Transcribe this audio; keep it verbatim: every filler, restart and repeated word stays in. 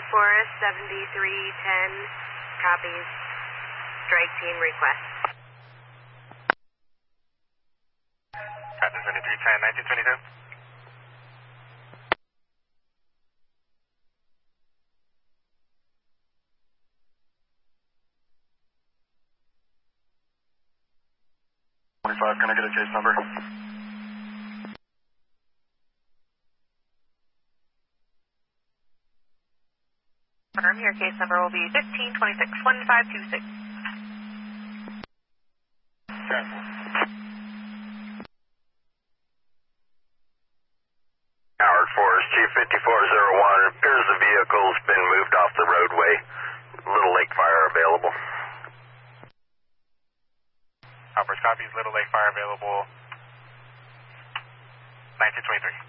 Forest seventy-three ten, copies. Strike team request. Captain seventy-three ten, nineteen twenty-two. twenty-five, can I get a case number? Confirm your case number will be fifteen twenty-six, one five two six. Cancel. Howard Forest, Chief fifty-four oh one. It appears the vehicle's been moved off the roadway. Little Lake Fire available. Howard Forest copies, Little Lake Fire available. nineteen twenty-three.